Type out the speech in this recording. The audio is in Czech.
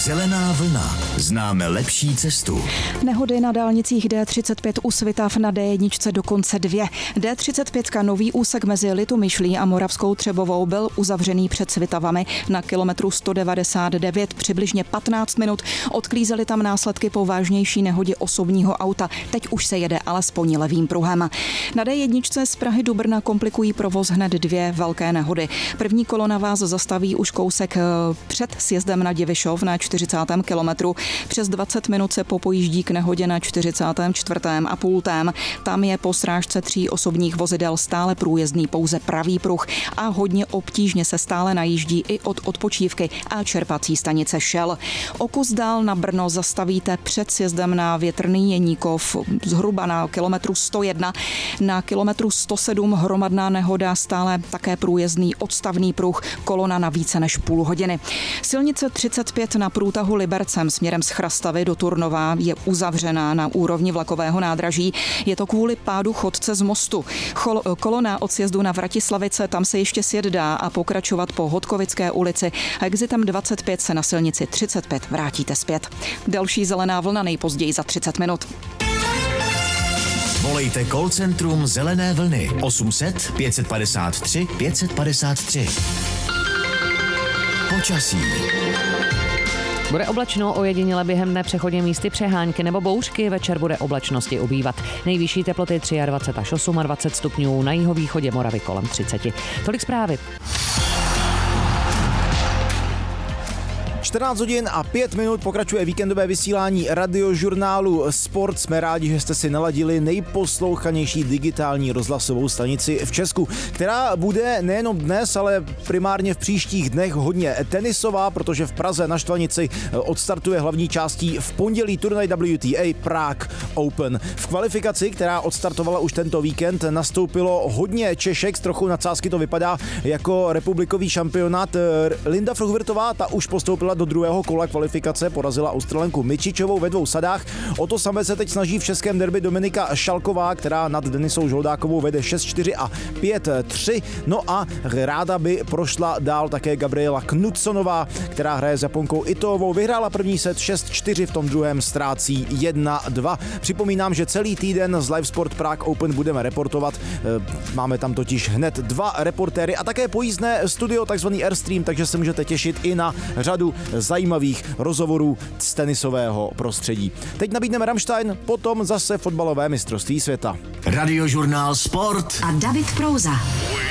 Zelená vlna. Známe lepší cestu. Nehody na dálnicích D35 u Svitav, na D1 dokonce 2. D35 nový úsek mezi Litomyšlí a Moravskou Třebovou byl uzavřený před Svitavami na kilometru 199 přibližně 15 minut. Odklízely tam následky po vážnější nehodě osobního auta. Teď už se jede alespoň levým pruhem. Na D1 z Prahy do Brna komplikují provoz hned 2 velké nehody. První kolona vás zastaví už kousek před sjezdem na Divišov na 40. kilometru. Přes 20 minut se popojíždí k nehodě na 44. a půltém. Tam je po srážce 3 osobních vozidel stále průjezdný pouze pravý pruh a hodně obtížně se stále najíždí i od odpočívky a čerpací stanice Shell. O kus dál na Brno zastavíte před sjezdem na Větrný Jeníkov zhruba na kilometru 101. Na kilometru 107 hromadná nehoda, stále také průjezdný odstavný pruh, kolona na více než půl hodiny. Silnice 35 na průtahu Libercem směrem z Chrastavy do Turnova je uzavřená na úrovni vlakového nádraží. Je to kvůli pádu chodce z mostu. Kolona od sjezdu na Vratislavice, tam se ještě sjet dá a pokračovat po Hodkovické ulici. A exitem 25 se na silnici 35 vrátíte zpět. Další zelená vlna nejpozději za 30 minut. Volejte call centrum Zelené vlny 800 553 553. Počasí. Bude oblačno, ojediněle během dne přechodně místy přehánky nebo bouřky, večer bude oblačnosti ubývat. Nejvyšší teploty 23 až 28 stupňů, na jihovýchodě Moravy kolem 30. Tolik zprávy. 14 hodin a 5 minut pokračuje víkendové vysílání radiožurnálu Sport. Jsme rádi, že jste si naladili nejposlouchanější digitální rozhlasovou stanici v Česku, která bude nejenom dnes, ale primárně v příštích dnech hodně tenisová, protože v Praze na Štvanici odstartuje hlavní částí v pondělí turnaj WTA Prague Open. V kvalifikaci, která odstartovala už tento víkend, nastoupilo hodně Češek, s trochou nadsázky to vypadá jako republikový šampionát. Linda Fruhvirtová, ta už postoupila do druhého kola kvalifikace, porazila Australanku Mičičovou ve 2 sadách. O to samé se teď snaží v českém derby Dominika Šalková, která nad Denisou Žoldákovou vede 6-4 a 5-3. No a ráda by prošla dál také Gabriela Knudsonová, která hraje s Japonkou Itoovou. Vyhrála první set 6-4, v tom druhém ztrácí 1-2. Připomínám, že celý týden z Live Sport Prague Open budeme reportovat. Máme tam totiž hned 2 reportéry a také pojízdné studio, takzvaný Airstream, takže se můžete těšit i na řadu zajímavých rozhovorů z tenisového prostředí. Teď nabídneme Rammstein, potom zase fotbalové mistrovství světa. Radiožurnál Sport a David Prouza.